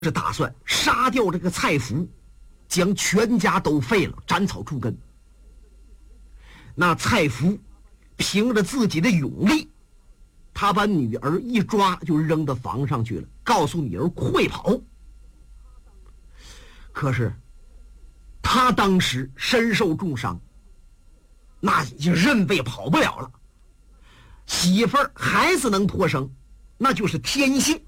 是打算杀掉这个蔡福，将全家都废了，斩草除根。那蔡福凭着自己的勇力，他把女儿一抓就扔到房上去了，告诉女儿快跑。可是他当时身受重伤，那已经认为跑不了了。媳妇儿孩子能脱生，那就是天性。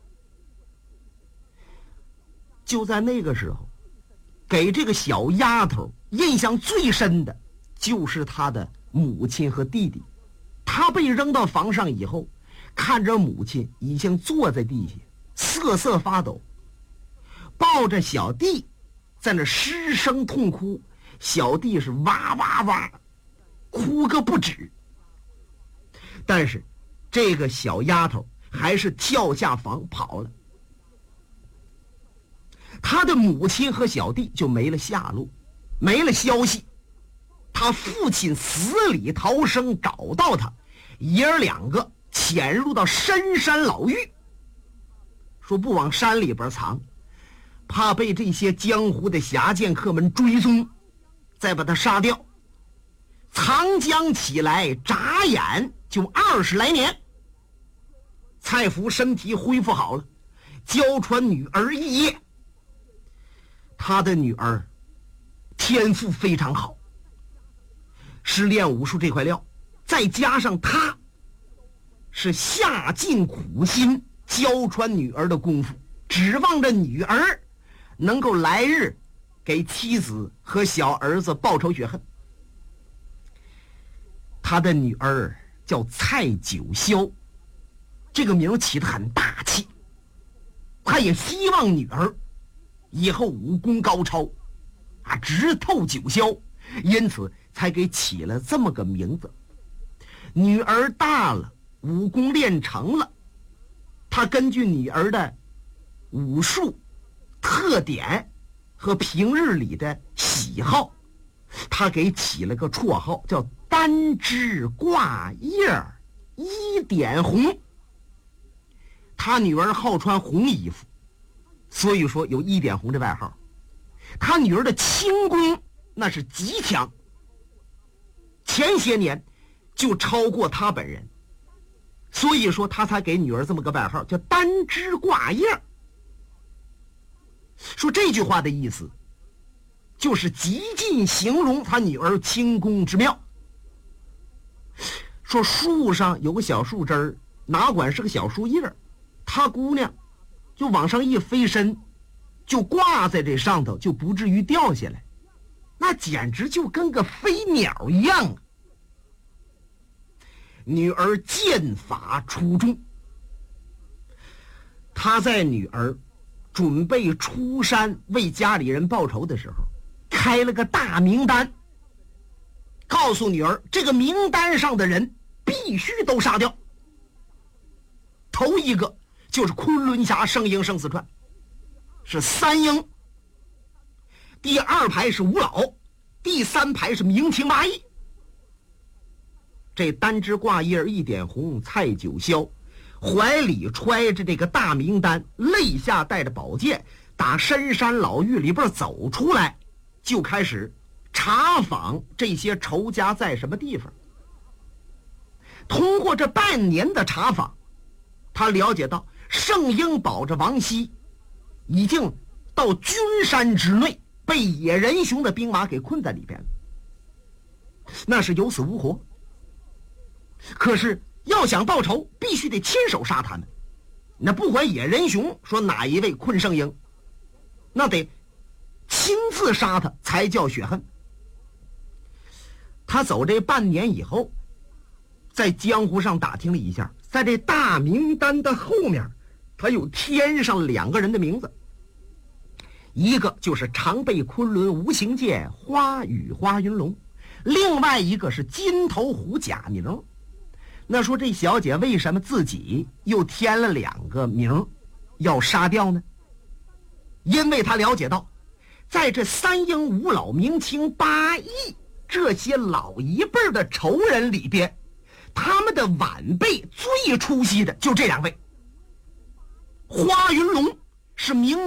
就在那个时候，给这个小丫头印象最深的就是她的母亲和弟弟。她被扔到房上以后，看着母亲已经坐在地下瑟瑟发抖，抱着小弟在那失声痛哭，小弟是哇哇哇哭个不止。但是这个小丫头还是跳下房跑了。他的母亲和小弟就没了下落，没了消息。他父亲死里逃生找到他，爷儿两个潜入到深山老峪，说不往山里边藏，怕被这些江湖的侠剑客们追踪，再把他杀掉。长江起来眨眼就20来年，蔡福身体恢复好了，娇传女儿一夜。他的女儿天赋非常好，是练武术这块料，再加上他是下尽苦心教传女儿的功夫，指望着女儿能够来日给妻子和小儿子报仇雪恨。他的女儿叫蔡九霄，这个名起得很大气。他也希望女儿以后武功高超直透九霄，因此才给起了这么个名字。女儿大了，武功练成了，他根据女儿的武术特点和平日里的喜好，他给起了个绰号叫单枝挂叶一点红。他女儿好穿红衣服，所以说有一点红的外号。他女儿的轻功那是极强，前些年就超过他本人，所以说他才给女儿这么个外号叫单枝挂叶。说这句话的意思就是极尽形容他女儿轻功之妙。说树上有个小树枝儿，哪管是个小树叶，他姑娘就往上一飞身，就挂在这上头，就不至于掉下来，那简直就跟个飞鸟一样。女儿剑法出众，他在女儿准备出山为家里人报仇的时候，开了个大名单，告诉女儿这个名单上的人必须都杀掉。头一个就是昆仑侠圣婴圣四川，是3英，第2排是吴老，第3排是明清八义。这单枝挂叶一点红蔡九霄怀里揣着这个大名单，肋下带着宝剑，打深山老峪里边走出来，就开始查访这些仇家在什么地方。通过这半年的查访，他了解到圣婴保着王熙已经到君山之内，被野人熊的兵马给困在里边了，那是有死无活。可是要想报仇，必须得亲手杀他们。那不管野人熊说哪一位困圣婴，那得亲自杀他才叫雪恨。他走这半年以后，在江湖上打听了一下，在这大名单的后面，他又添上2个人的名字，一个就是常被昆仑无形剑花雨花云龙，另外一个是金头虎贾明。那说这小姐为什么自己又添了2个名要杀掉呢？因为她了解到，在这3英5老明清8义这些老一辈的仇人里边，他们的晚辈最出息的就这2位。花云龙是明